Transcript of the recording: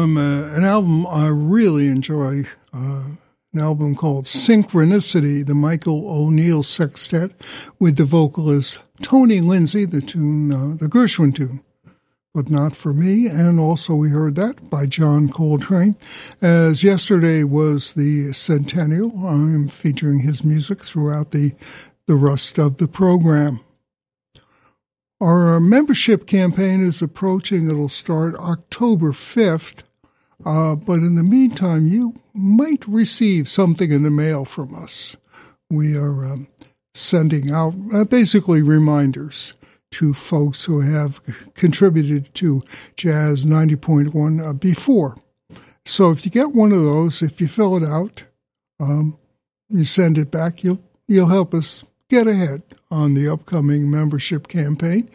from an album I really enjoy, an album called Synchronicity, the Michael O'Neill Sextet, with the vocalist Tony Lindsay, the Gershwin tune, But Not For Me. And also we heard that by John Coltrane. As yesterday was the centennial, I'm featuring his music throughout the rest of the program. Our membership campaign is approaching. It'll start October 5th. But in the meantime, you might receive something in the mail from us. We are sending out basically reminders to folks who have contributed to Jazz 90.1 before. So if you get one of those, if you fill it out, you send it back, you'll help us get ahead on the upcoming membership campaign.